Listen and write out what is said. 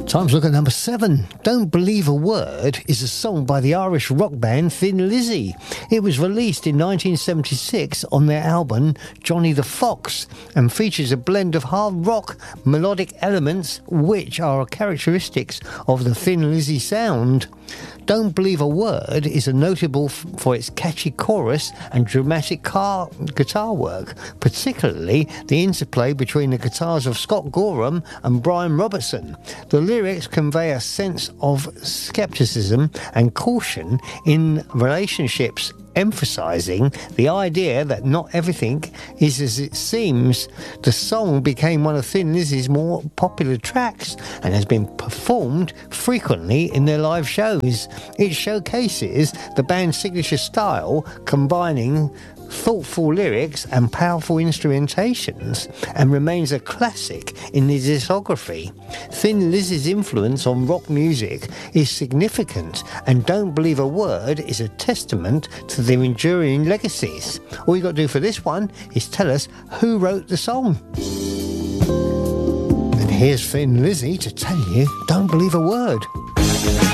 Time to look at number 7. Don't Believe a Word is a song by the Irish rock band Thin Lizzy. It was released in 1976 on their album Johnny the Fox and features a blend of hard rock melodic elements which are characteristics of the Thin Lizzy sound. Don't Believe a Word is notable for its catchy chorus and dramatic guitar work, particularly the interplay between the guitars of Scott Gorham and Brian Robertson. The lyrics convey a sense of skepticism and caution in relationships, emphasising the idea that not everything is as it seems. The song became one of Thin Lizzy's more popular tracks and has been performed frequently in their live shows. It showcases the band's signature style, combining thoughtful lyrics and powerful instrumentations, and remains a classic in the discography. Thin Lizzy's influence on rock music is significant, and Don't Believe a Word is a testament to their enduring legacies. All you got to do for this one is tell us who wrote the song. And here's Thin Lizzy to tell you Don't Believe a Word.